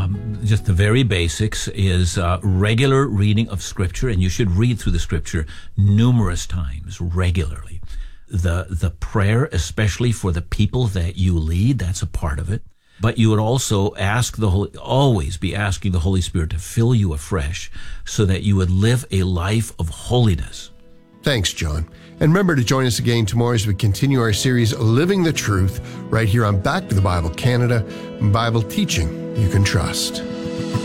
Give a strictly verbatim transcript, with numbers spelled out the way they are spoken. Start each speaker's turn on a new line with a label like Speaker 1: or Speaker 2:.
Speaker 1: um, just the very basics is uh, regular reading of Scripture, and you should read through the Scripture numerous times, regularly. The the prayer, especially for the people that you lead, that's a part of it. But you would also ask the Holy, always be asking the Holy Spirit to fill you afresh so that you would live a life of holiness.
Speaker 2: Thanks, John. And remember to join us again tomorrow as we continue our series, Living the Truth, right here on Back to the Bible Canada, Bible teaching you can trust.